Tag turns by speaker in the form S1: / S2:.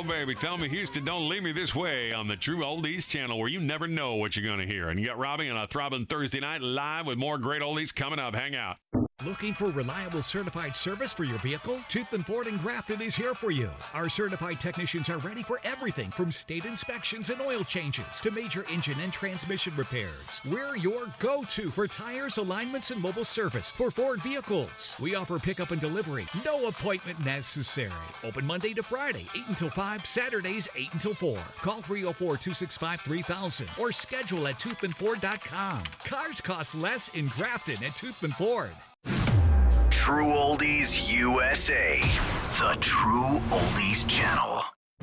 S1: baby. Tell me, Houston, don't leave me this way on the True Oldies channel where you never know what you're going to hear. And you got Robbie on a throbbing Thursday night live with more great oldies coming up. Hang out.
S2: Looking for reliable certified service for your vehicle? Toothman Ford in Grafton is here for you. Our certified technicians are ready for everything from state inspections and oil changes to major engine and transmission repairs. We're your go-to for tires, alignments, and mobile service for Ford vehicles. We offer pickup and delivery. No appointment necessary. Open Monday to Friday, 8 until 5, Saturdays, 8 until 4. Call 304-265-3000 or schedule at toothmanford.com. Cars cost less in Grafton at Toothman Ford.
S3: True Oldies USA, the True Oldies channel.